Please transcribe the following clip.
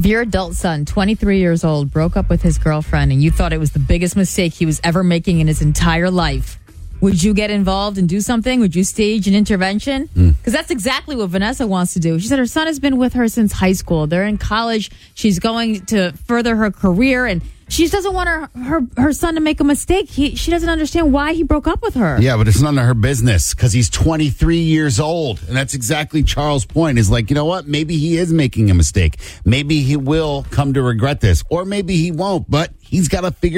your adult son, 23 years old, broke up with his girlfriend and you thought it was the biggest mistake he was ever making in his entire life, would you get involved and do something? Would you stage an intervention? Because that's exactly what Vanessa wants to do. She said her son has been with her since high school. They're in college. She's going to further her career, and she doesn't want her son to make a mistake. She doesn't understand why he broke up with her. Yeah, but it's none of her business because he's 23 years old. And that's exactly Charles' point. Is like, you know what? Maybe he is making a mistake. Maybe he will come to regret this, or maybe he won't, but he's got to figure